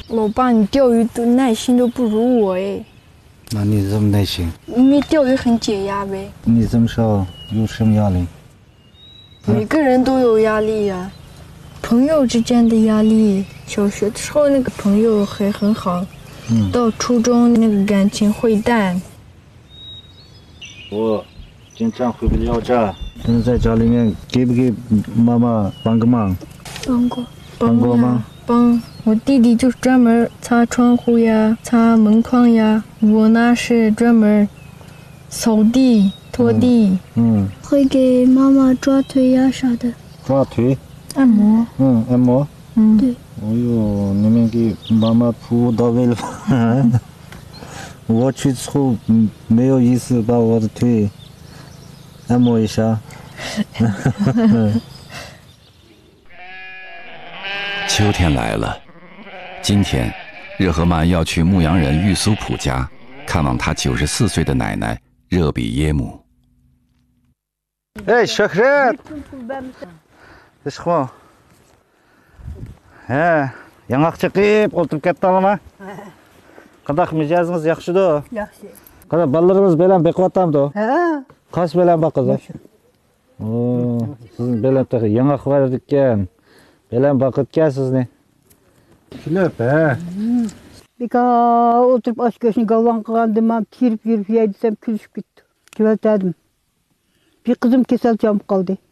老爸，你钓鱼的耐心都不如我哎。 那你这么耐心？ 因为钓鱼很解压呗。 你这么小有什么压力？ 每个人都有压力呀，朋友之间的压力。小学的时候那个朋友还很好，到初中那个感情会淡。 我经常回不了家，你在家里面给不给妈妈帮个忙？帮过吗？ 帮。我弟弟就是专门擦窗户呀、擦门框呀，我呢是专门扫地、拖地。 会给妈妈抓腿呀啥的。 抓腿？ 按摩。 按摩。 对。 哎呦，你们给妈妈服务到位了吧？我去之后没有意思把我的腿按摩一下。 秋天来了，今天热河曼要去牧羊人玉苏普家看望他94岁的奶奶热比耶姆。 哎，شكرا. ايش خو؟ Яңақчы қиып отырып кетті ма? Қандақ мижазыңыз яқшы до? Яқшы. Қандай балаларыңыз белән бекіп атамды? Қаш белән бақызы? Сіздің белән тағы яңақ бар екен. Белән бақыт кәсіз не? Күліп, Bika oturup aç göğsünü galvan kıgandım, kirip yedisem külüşüp gitti. Küveltedim. Bir kızım kesel çabuk kaldı.